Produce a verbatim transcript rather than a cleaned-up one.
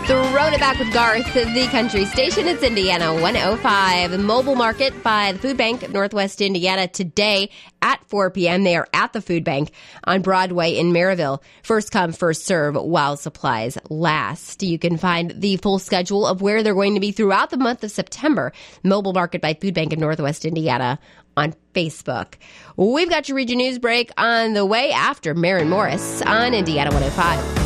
Throwing it back with Garth, the country station. It's Indiana one oh five. The Mobile Market by the Food Bank of Northwest Indiana today at four p.m. They are at the Food Bank on Broadway in Maryville. First come, first serve while supplies last. You can find the full schedule of where they're going to be throughout the month of September. Mobile Market by Food Bank of Northwest Indiana on Facebook. We've got your region news break on the way after Maren Morris on Indiana one oh five.